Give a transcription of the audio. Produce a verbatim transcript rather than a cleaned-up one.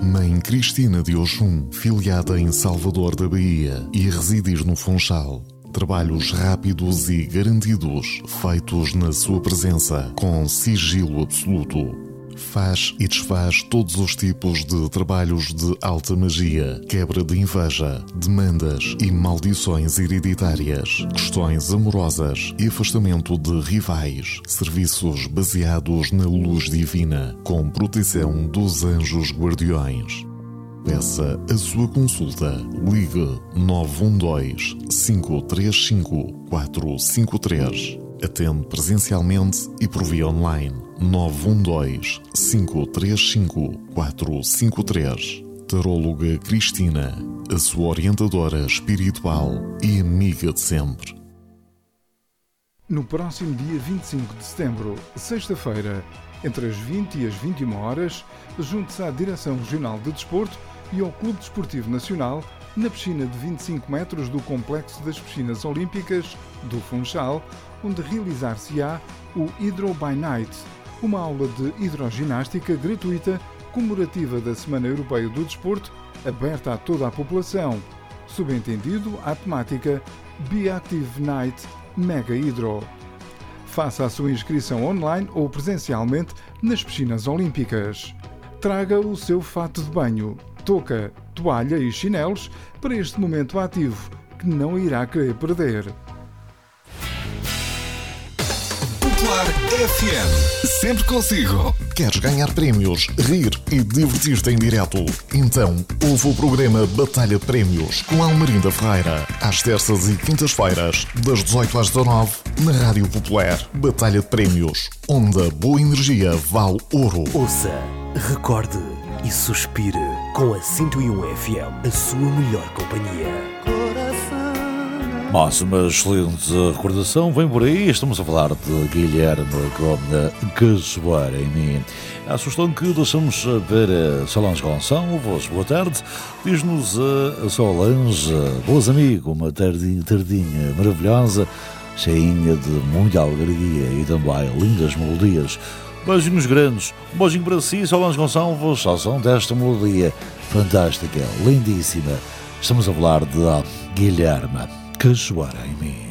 Mãe Cristina de Oxum, filiada em Salvador da Bahia e residir no Funchal. Trabalhos rápidos e garantidos, feitos na sua presença, com sigilo absoluto. Faz e desfaz todos os tipos de trabalhos de alta magia, quebra de inveja, demandas e maldições hereditárias, questões amorosas e afastamento de rivais, serviços baseados na luz divina, com proteção dos anjos guardiões. Peça a sua consulta. Ligue nove um dois, cinco três cinco, quatro cinco três. Atende presencialmente e por via online. nove um dois, cinco três cinco, quatro cinco três. Taróloga Cristina, a sua orientadora espiritual e amiga de sempre. No próximo dia vinte e cinco de setembro, sexta-feira, entre as vinte e as vinte e uma horas, junte-se à Direção Regional de Desporto e ao Clube Desportivo Nacional na piscina de vinte e cinco metros do Complexo das Piscinas Olímpicas do Funchal, onde realizar-se-á o Hydro by Night, uma aula de hidroginástica gratuita comemorativa da Semana Europeia do Desporto, aberta a toda a população. Subentendido à temática Be Active Night Mega Hydro. Faça a sua inscrição online ou presencialmente nas piscinas olímpicas. Traga o seu fato de banho, touca, toalha e chinelos para este momento ativo que não irá querer perder. Popular F M. Sempre consigo. Queres ganhar prémios, rir e divertir-te em direto? Então, ouve o programa Batalha de Prémios com Almerinda Ferreira, às terças e quintas-feiras, das dezoito às dezanove, na Rádio Popular. Batalha de Prémios, onde a boa energia vale ouro. Ouça, recorde e suspire com a cento e um F M, a sua melhor companhia. Mas uma excelente recordação vem por aí. Estamos a falar de Guilherme com Cachoeira em mim. A sugestão que deixamos para Solange Gonçalves. Boa tarde. Diz-nos a Solange, boas amigos, uma tardinha, tardinha maravilhosa, cheinha de muita alegria e também lindas melodias. Beijinhos grandes. Um beijinho para si, Solange Gonçalves, ao som desta melodia fantástica, lindíssima. Estamos a falar de Guilherme Cachoeira em mim.